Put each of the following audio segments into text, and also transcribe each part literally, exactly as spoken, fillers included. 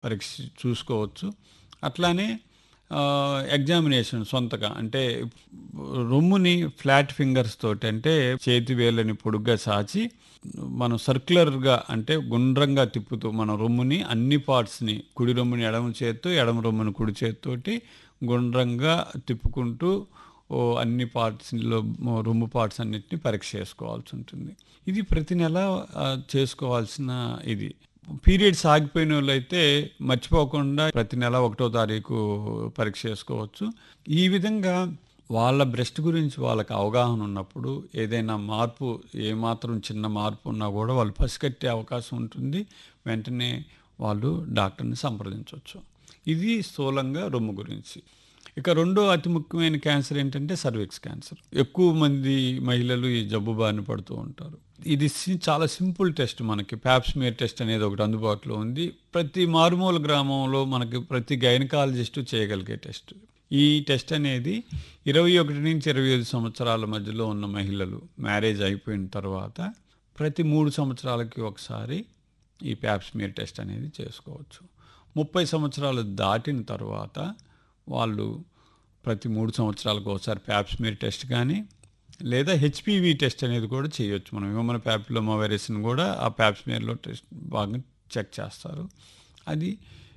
పరీక్ష చూసుకోవచ్చు. అట్లానే ఆహ్, ఎగ్జామినేషన్ సొంతగా అంటే రొమ్ముని ఫ్లాట్ ఫింగర్స్ తోటి అంటే చేతి వేళ్ళని పొడుగ్గా చాచి మనం సర్క్యులర్‌గా అంటే గుండ్రంగా తిప్పుతూ మన రొమ్ముని అన్ని పార్ట్స్‌ని కుడి రొమ్ముని ఎడమ చేత్తో, ఎడమ రొమ్ముని కుడి చేత్తోటి గుండ్రంగా తిప్పుకుంటూ ఓ అన్ని పార్ట్స్‌లో రొమ్ము పార్ట్స్ అన్నిటిని పరీక్ష చేసుకోవాల్సి ఉంటుంది. ఇది ప్రతి నెల ఆహ్, చేసుకోవాల్సిన ఇది. పీరియడ్స్ ఆగిపోయిన వాళ్ళైతే మర్చిపోకుండా ప్రతి నెల ఒకటో తారీఖు పరీక్ష చేసుకోవచ్చు. ఈ విధంగా వాళ్ళ బ్రెస్ట్ గురించి వాళ్ళకి అవగాహన ఉన్నప్పుడు ఏదైనా మార్పు ఏమాత్రం చిన్న మార్పు ఉన్నా కూడా వాళ్ళు పసిగట్టే అవకాశం ఉంటుంది. వెంటనే వాళ్ళు డాక్టర్ని సంప్రదించవచ్చు. ఇది స్థూలంగా రొమ్ము గురించి. ఇక రెండో అతి ముఖ్యమైన క్యాన్సర్ ఏంటంటే సర్విక్స్ క్యాన్సర్. ఎక్కువ మంది మహిళలు ఈ జబ్బు బారిన పడుతూ ఉంటారు. ఇది సి చాలా సింపుల్ టెస్ట్. మనకి ప్యాప్స్మియర్ టెస్ట్ అనేది ఒకటి అందుబాటులో ఉంది. ప్రతి మారుమూల గ్రామంలో మనకి ప్రతి గైనకాలజిస్టు చేయగలిగే టెస్ట్. ఈ టెస్ట్ అనేది ఇరవై ఒకటి నుంచి ఇరవై ఐదు సంవత్సరాల మధ్యలో ఉన్న మహిళలు మ్యారేజ్ అయిపోయిన తర్వాత ప్రతి మూడు సంవత్సరాలకి ఒకసారి ఈ ప్యాప్స్మియర్ టెస్ట్ అనేది చేసుకోవచ్చు. ముప్పై సంవత్సరాలు దాటిన తర్వాత వాళ్ళు ప్రతి మూడు సంవత్సరాలకు ఒకసారి ప్యాప్స్మియర్ టెస్ట్ కానీ లేదా హెచ్పివి టెస్ట్ అనేది కూడా చేయొచ్చు. మనం హ్యూమన్ ప్యాపిలోమా వైరస్ని కూడా ఆ ప్యాప్స్మియర్లో టెస్ట్ బాగా చెక్ చేస్తారు. అది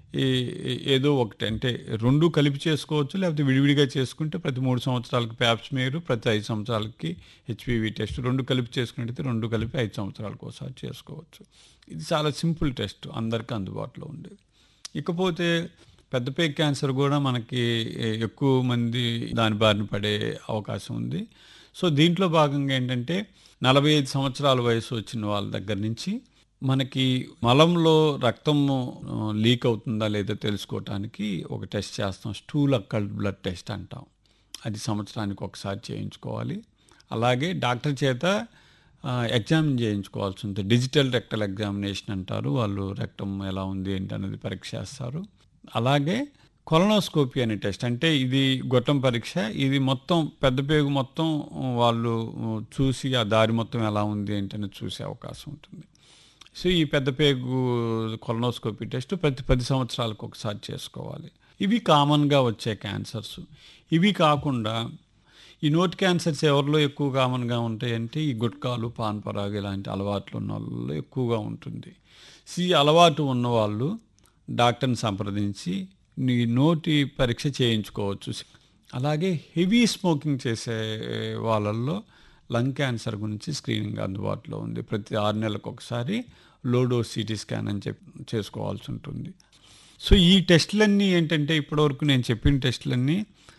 ఏదో ఒకటి అంటే రెండు కలిపి చేసుకోవచ్చు, లేకపోతే విడివిడిగా చేసుకుంటే ప్రతి మూడు సంవత్సరాలకి ప్యాప్స్మియర్, ప్రతి ఐదు సంవత్సరాలకి హెచ్పివి టెస్ట్ రెండు కలిపి చేసుకుంటే రెండు కలిపి ఐదు సంవత్సరాలకు ఒకసారి చేసుకోవచ్చు. ఇది చాలా సింపుల్ టెస్ట్, అందరికీ అందుబాటులో ఉండేది. ఇకపోతే పెద్దపేక క్యాన్సర్ కూడా మనకి ఎక్కువ మంది దాని బారిన పడే అవకాశం ఉంది. సో దీంట్లో భాగంగా ఏంటంటే నలభై ఐదు సంవత్సరాల వయసు వచ్చిన వాళ్ళ దగ్గర నుంచి మనకి మలంలో రక్తం లీక్ అవుతుందా లేదా తెలుసుకోవటానికి ఒక టెస్ట్ చేస్తాం. స్టూల్ అక్కల్డ్ బ్లడ్ టెస్ట్ అంటాం. అది సంవత్సరానికి ఒకసారి చేయించుకోవాలి. అలాగే డాక్టర్ చేత ఎగ్జామిన్ చేయించుకోవాల్సి ఉంటుంది. డిజిటల్ రెక్టల్ ఎగ్జామినేషన్ అంటారు. వాళ్ళు రెక్టం ఎలా ఉంది ఏంటి అనేది పరీక్ష చేస్తారు. అలాగే కొలనోస్కోపీ అనే టెస్ట్ అంటే ఇది గొట్టం పరీక్ష. ఇది మొత్తం పెద్ద పేగు మొత్తం వాళ్ళు చూసి ఆ దారి మొత్తం ఎలా ఉంది ఏంటని చూసే అవకాశం ఉంటుంది. సో ఈ పెద్ద పేగు కొలనోస్కోపీ టెస్ట్ ప్రతి పది సంవత్సరాలకు ఒకసారి చేసుకోవాలి. ఇవి కామన్గా వచ్చే క్యాన్సర్స్. ఇవి కాకుండా ఈ నోటి క్యాన్సర్స్ ఎవరిలో ఎక్కువ కామన్గా ఉంటాయంటే ఈ గుట్కాలు, పాన్ పరాగు ఇలాంటి అలవాట్లు ఉన్న వాళ్ళలో ఎక్కువగా ఉంటుంది. సో ఈ అలవాటు ఉన్నవాళ్ళు డాక్టర్ని సంప్రదించి నీ నోటి పరీక్ష చేయించుకోవచ్చు. అలాగే హెవీ స్మోకింగ్ చేసే వాళ్ళల్లో లంగ్ క్యాన్సర్ గురించి స్క్రీనింగ్ అందుబాటులో ఉంది. ప్రతి ఆరు నెలలకు ఒకసారి లోడోస్ సిటీ స్కాన్ అని చెప్పి చేసుకోవాల్సి ఉంటుంది. సో ఈ టెస్టులన్నీ ఏంటంటే ఇప్పటివరకు నేను చెప్పిన టెస్టులన్నీ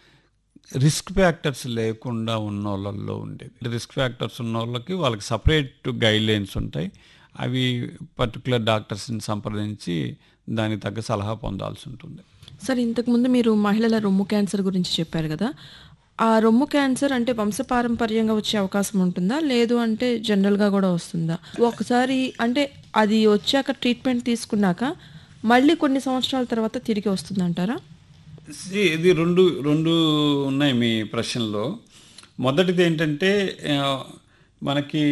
రిస్క్ ఫ్యాక్టర్స్ లేకుండా ఉన్న వాళ్ళల్లో ఉండేది. రిస్క్ ఫ్యాక్టర్స్ ఉన్న వాళ్ళకి వాళ్ళకి సపరేట్ గైడ్ లైన్స్ ఉంటాయి. అవి పర్టికులర్ డాక్టర్స్ని సంప్రదించి దానికి తగ్గ సలహా పొందాల్సి ఉంటుంది. సార్, ఇంతకుముందు మీరు మహిళల రొమ్ము క్యాన్సర్ గురించి చెప్పారు కదా. ఆ రొమ్ము క్యాన్సర్ అంటే వంశపారంపర్యంగా వచ్చే అవకాశం ఉంటుందా, లేదు అంటే జనరల్గా కూడా వస్తుందా? ఒకసారి అంటే అది వచ్చాక ట్రీట్మెంట్ తీసుకున్నాక మళ్ళీ కొన్ని సంవత్సరాల తర్వాత తిరిగి వస్తుందంటారా? ఇది రెండు రెండు ఉన్నాయి మీ ప్రశ్నలో. మొదటిది ఏంటంటే మనకి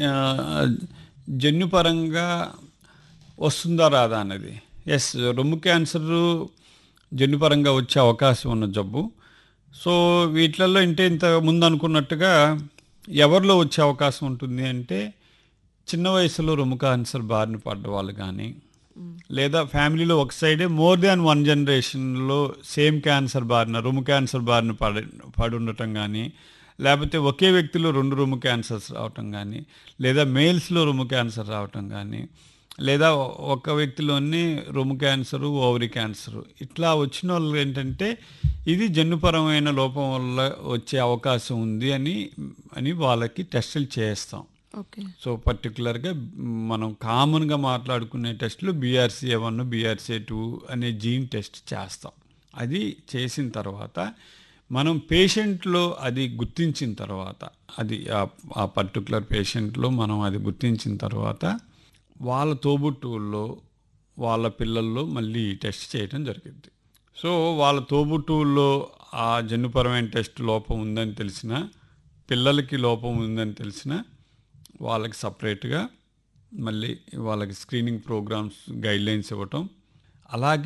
జన్యుపరంగా వస్తుందా రాదా అన్నది. ఎస్, రొమ్ము క్యాన్సర్ జన్యుపరంగా వచ్చే అవకాశం ఉన్న జబ్బు. సో వీటిలలో అంటే ఇంత ముందు అనుకున్నట్టుగా ఎవరిలో వచ్చే అవకాశం ఉంటుంది అంటే చిన్న వయసులో రొమ్ము క్యాన్సర్ బారిన పడ్డ వాళ్ళు కానీ, లేదా ఫ్యామిలీలో ఒక సైడే మోర్ దాన్ వన్ జనరేషన్లో సేమ్ క్యాన్సర్ బారిన రొమ్ము క్యాన్సర్ బారిన పడి పడి ఉండటం కానీ, లేకపోతే ఒకే వ్యక్తిలో రెండు రొమ్ము క్యాన్సర్స్ రావటం కానీ, లేదా మేల్స్లో రొమ్ము క్యాన్సర్ రావటం కానీ, లేదా ఒక వ్యక్తిలోని రొమ్ము క్యాన్సరు, ఓవరీ క్యాన్సరు ఇట్లా వచ్చిన వాళ్ళు ఏంటంటే ఇది జన్యుపరమైన లోపం వల్ల వచ్చే అవకాశం ఉంది అని అని వాళ్ళకి టెస్టులు చేస్తాం. ఓకే. సో పర్టికులర్గా మనం కామన్గా మాట్లాడుకునే టెస్టులు బీఆర్సీఏ వన్, బీఆర్సీఏ టూ అనే జీన్ టెస్ట్ చేస్తాం. అది చేసిన తర్వాత మనం పేషెంట్లో అది గుర్తించిన తర్వాత అది ఆ పర్టికులర్ పేషెంట్లో మనం అది గుర్తించిన తర్వాత వాళ్ళ తోబుట్టువుల్లో వాళ్ళ పిల్లల్లో మళ్ళీ టెస్ట్ చేయడం జరిగింది. సో వాళ్ళ తోబుట్టువుల్లో ఆ జన్యుపరమైన టెస్ట్ లోపం ఉందని తెలిసిన, పిల్లలకి లోపం ఉందని తెలిసిన వాళ్ళకి సపరేట్గా మళ్ళీ వాళ్ళకి స్క్రీనింగ్ ప్రోగ్రామ్స్ గైడ్లైన్స్ ఇవ్వటం. అలాగే